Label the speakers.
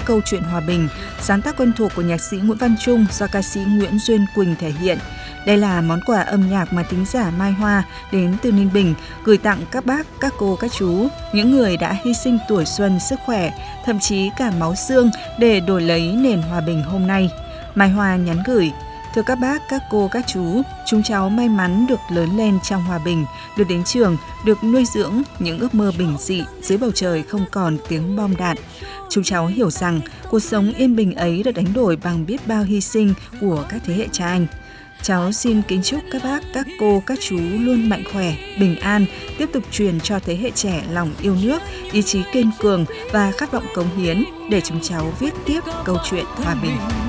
Speaker 1: câu chuyện hòa bình, sáng tác quen thuộc của nhạc sĩ Nguyễn Văn Trung do ca sĩ Nguyễn Duyên Quỳnh thể hiện. Đây là món quà âm nhạc mà thính giả Mai Hoa đến từ Ninh Bình gửi tặng các bác, các cô, các chú, những người đã hy sinh tuổi xuân, sức khỏe, thậm chí cả máu xương để đổi lấy nền hòa bình hôm nay. Mai Hoa nhắn gửi: thưa các bác, các cô, các chú, chúng cháu may mắn được lớn lên trong hòa bình, được đến trường, được nuôi dưỡng những ước mơ bình dị dưới bầu trời không còn tiếng bom đạn. Chúng cháu hiểu rằng cuộc sống yên bình ấy được đánh đổi bằng biết bao hy sinh của các thế hệ cha anh. Cháu xin kính chúc các bác, các cô, các chú luôn mạnh khỏe, bình an, tiếp tục truyền cho thế hệ trẻ lòng yêu nước, ý chí kiên cường và khát vọng cống hiến để chúng cháu viết tiếp câu chuyện hòa bình.